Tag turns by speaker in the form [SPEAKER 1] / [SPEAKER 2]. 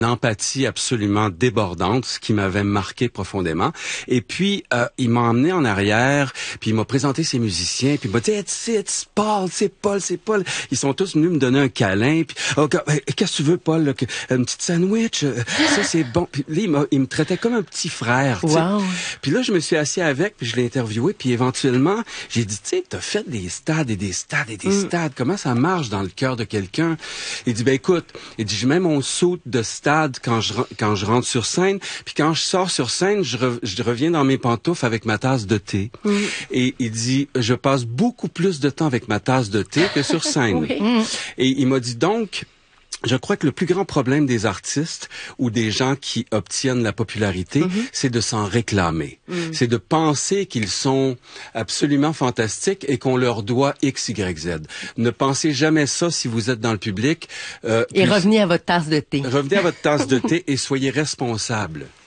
[SPEAKER 1] empathie absolument débordante, ce qui m'avait marqué profondément. Et puis, il m'a emmené en arrière, puis il m'a présenté ses musiciens, puis il m'a dit « c'est Paul, c'est Paul. » Ils sont tous venus me donner un câlin, puis « Oh, qu'est-ce que tu veux, Paul? Là, une petite sandwich? Ça, c'est bon. » Puis là, il me traitait comme un petit frère.
[SPEAKER 2] Wow.
[SPEAKER 1] Puis là, je me suis assis avec, puis je l'ai interviewé, puis éventuellement, j'ai dit « Tu sais, t'as fait des stades et des stades et des stades. Comment ça marche dans le cœur de quelqu'un? » Il dit « Ben écoute, il dit, je mets mon saut de stade quand je rentre sur scène, puis quand je sors sur scène, je reviens dans mes pantoufles avec ma tasse de thé. Et il dit, je passe beaucoup plus de temps avec ma tasse de thé que sur scène.
[SPEAKER 3] Oui.
[SPEAKER 1] Et il m'a dit donc, je crois que le plus grand problème des artistes ou des gens qui obtiennent la popularité, c'est de s'en réclamer. C'est de penser qu'ils sont absolument fantastiques et qu'on leur doit X, Y, Z. Ne pensez jamais ça si vous êtes dans le public.
[SPEAKER 2] Et revenez à votre tasse de thé.
[SPEAKER 1] Revenez à votre tasse de thé et soyez responsable.